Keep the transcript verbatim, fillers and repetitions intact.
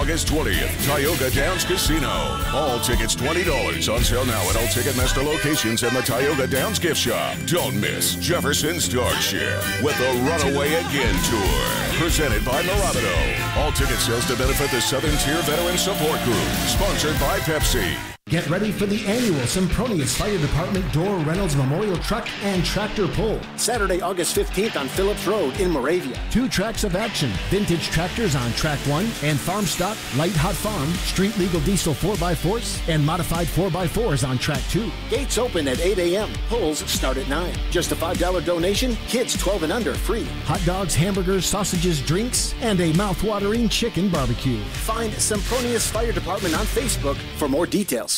August twentieth, Tioga Downs Casino. All tickets twenty dollars. On sale now at all Ticketmaster locations and the Tioga Downs gift shop. Don't miss Jefferson's Dog Share with the Runaway Again Tour. Presented by Mirabito. All ticket sales to benefit the Southern Tier Veteran Support Group. Sponsored by Pepsi. Get ready for the annual Sempronius Fire Department Door Reynolds Memorial Truck and Tractor Pull. Saturday, August fifteenth on Phillips Road in Moravia. Two tracks of action. Vintage tractors on track one and farm stock, light hot farm, street legal diesel four by fours, and modified four by fours on track two. Gates open at eight a.m. Pulls start at nine. Just a five dollar donation. Kids twelve and under free. Hot dogs, hamburgers, sausages, drinks, and a mouth-watering chicken barbecue. Find Sempronius Fire Department on Facebook for more details.